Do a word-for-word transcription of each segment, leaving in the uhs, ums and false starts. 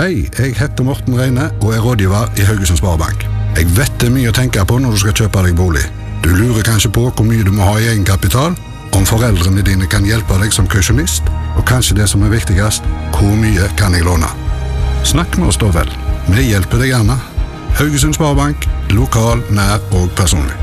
Hei, jeg heter Morten Reine og er rådgiver i Haugesund Sparebank. Jeg vet det er mye å tenke på når du skal kjøpe deg bolig. Du lurer kanskje på hvor mye du må ha i egenkapital, om foreldrene dine kan hjelpe deg som kausjonist, og kanskje det som er viktigst, hvor mye kan jeg låne? Snakk med oss da vel. Vi hjelper deg gjerne. Haugesund Sparebank, lokal, nær og personlig.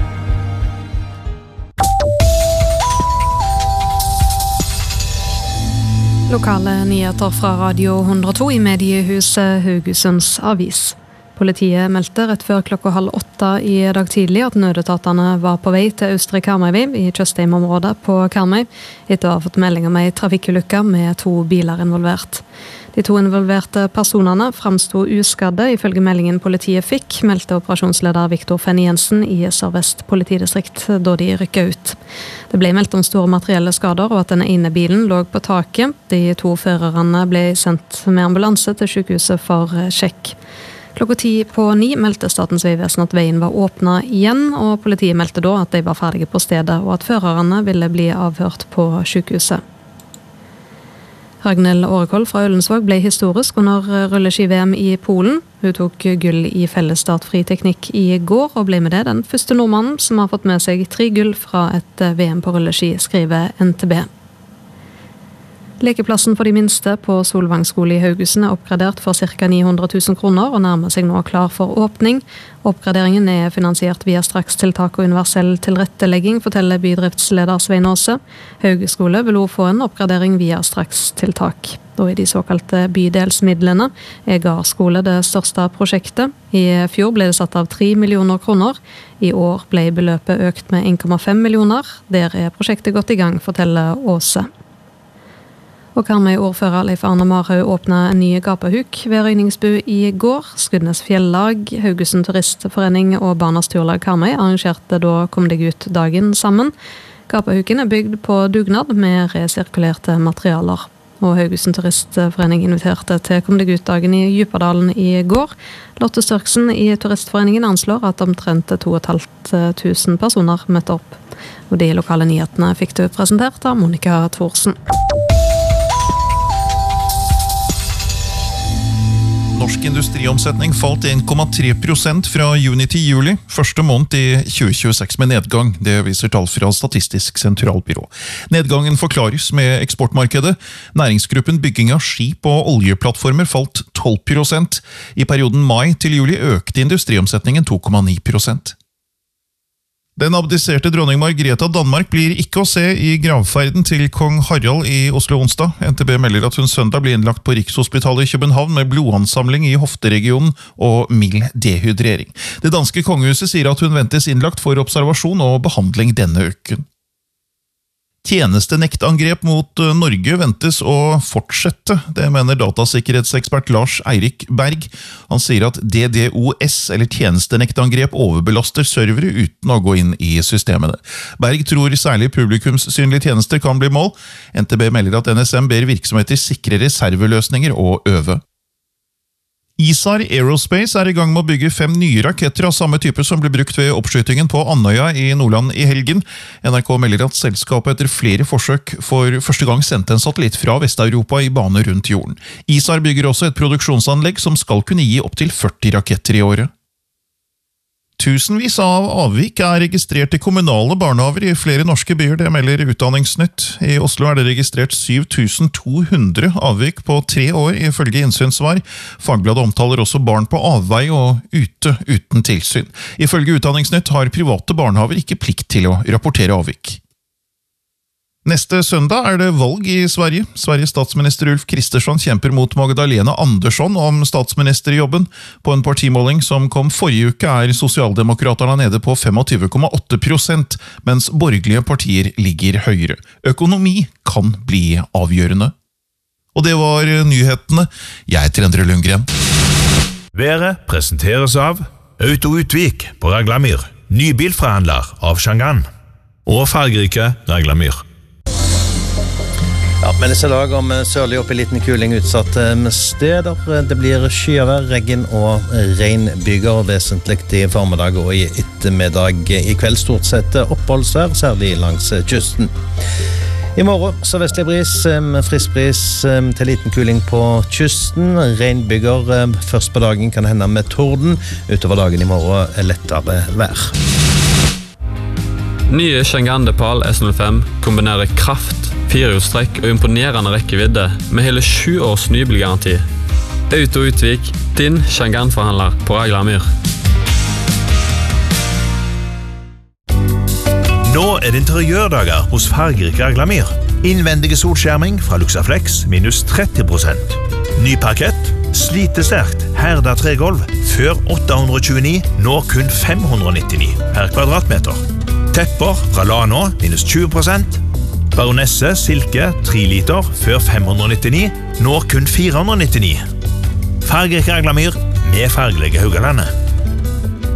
Lokale nyheter fra Radio hundre og to i mediehuset Haugesunds Avis. Politiet meldte rett før klokka halv åtte i dag tidlig at nødetatene var på vei til Østre Karmøy i Tjøstheim-området på Karmøy, etter å ha fått melding om en trafikkulykke med to biler involvert. De to involverte personene fremsto uskadde, ifølge meldingen politiet fikk, meldte operasjonsleder Viktor Fenny Jensen i Sør-Vest politidistrikt da de rykket ut. Det ble meldt om store materielle skader, og at den ene bilen lå på taket. De to førerne ble sendt med ambulanse til sykehuset for sjekk. Klokka ti på ni meldte Statens vegvesen at veien var åpnet igjen, og politiet meldte da at de var ferdige på stedet, og at førerne ville bli avhørt på sykehuset. Ragnhild Årekoll fra Ølensvåg ble historisk under rulleski-V M i Polen. Hun tok gull i fellesstart friteknikk i går, og ble med det den første nordmannen som har fått med seg tre gull fra et V M på rulleski, skriver N T B. Lekeplassen for de minste på Solvang skole i Haugesund er oppgradert for ca. ni hundre tusen kroner og nærmer seg nå klar for åpning. Oppgraderingen er finansiert via strakstiltak og universell tilrettelegging, forteller bydriftsleder Svein Åse. Haugeskole vil også få en oppgradering via strakstiltak. Og i de såkalte bydelsmidlene er Gardskole det største prosjektet. I fjor ble det satt av tre millioner kroner. I år ble beløpet økt med en komma fem millioner. Der er prosjektet godt i gang, forteller Åse. Og Karmøy-ordfører Leif Arne Marhaug åpnet en ny gapahuk ved Røyningsbu i går. Skudenes Fjellag, Haugesund Turistforening og Barnas Turlag Karmøy arrangerte da Kom deg ut dagen sammen. Gapahuken er bygd på dugnad med resirkulerte materialer. Og Haugesund Turistforening inviterte til Kom deg ut dagen i Djupadalen i går. Lotte Størksen i Turistforeningen anslår at omtrent to og et halvt tusen personer møtte opp. Og de lokale nyhetene fikk du presentert av Monika Thorsen. Norsk industriomsetning falt en komma tre prosent fra juni til juli, første måned i tjue tjueseks med nedgang. Det viser tall fra Statistisk sentralbyrå. Nedgangen forklares med eksportmarkedet. Næringsgruppen bygging av skip og oljeplattformer falt tolv prosent. I perioden mai til juli økte industriomsetningen to komma ni prosent. Den abdiserte dronning Margrethe av Danmark blir ikke å se i gravferden til kong Harald i Oslo onsdag. N T B melder at hun søndag blir innlagt på Rikshospitalet i København med blodansamling i hofteregionen og mild dehydrering. Det danske kongehuset sier at hun ventes innlagt for observasjon og behandling denne uken. Tjenestenektangrep mot Norge ventes å fortsette, det mener datasikkerhetsekspert Lars Eirik Berg. Han sier at D D O S, eller tjenestenektangrep, overbelaster servere uten å gå inn i systemene. Berg tror særlig publikumssynlige tjenester kan bli mål. N T B melder at N S M ber virksomheter sikre reserveløsninger og øve. ISAR Aerospace er i gang med å bygge fem nye raketter av samme type som ble brukt ved oppskytingen på Andøya i Nordland i helgen. N R K melder at selskapet etter flere forsøk for første gang sendte en satellitt fra Vest-Europa i bane rundt jorden. ISAR bygger også et produksjonsanlegg som skal kunne gi opp til førti raketter i året. Tusenvis av avvik er registrert i kommunale barnehaver i flere norske byer, det melder Utdanningsnytt. I Oslo er det registrert syv tusen to hundre avvik på tre år, ifølge innsynsvar. Fagbladet omtaler også barn på avvei og ute uten tilsyn. Ifølge Utdanningsnytt har private barnehaver ikke plikt til å rapportere avvik. Neste søndag er det valg i Sverige. Sveriges statsminister Ulf Kristersson kjemper mot Magdalena Andersson om statsministerjobben. På en partimåling som kom forrige uke er sosialdemokraterne nede på tjuefem komma åtte prosent, mens borgerlige partier ligger høyere. Økonomi kan bli avgjørende. Og det var nyhetene. Jeg heter Endre Lundgren. Været presenteres av Auto Utvik på Raglamyr, nybilforhandler av Shangan, og fargerike Raglamyr. Ja, men neste dag om sørlig opp i liten kuling utsatt med steder. Det blir skyavær, regn og regnbyger vesentlig i formiddag og i ettermiddag. I kveld stort sett oppholdsvær, særlig langs kysten. I morgen så vestlig bris, med frisk bris til liten kuling på kysten. Regnbyger først på dagen kan hende med torden. Utover dagen i morgen er lettere vær. Nye Chang'an DePaul S null fem kombinerer kraft, firehjulstrekk og imponerende rekkevidde med hele sju års nybilgaranti. Auto Utvik, din Chang'an-forhandler på Raglamyr. Nå er det interiørdager hos fargerik Raglamyr. Innvendige solskjerming fra Luxaflex minus tretti prosent. Ny parkett, slitesterkt, herda tregolv, før åtte hundre og tjueni, nå kun fem hundre og nittini per kvadratmeter. Tepper fra Lano minus tjue prosent. Baronesse silke tre liter, før fem hundre og nittini, nå kun fire hundre og nittini. Fargerik Raglamyr med fargelige Haugalandet.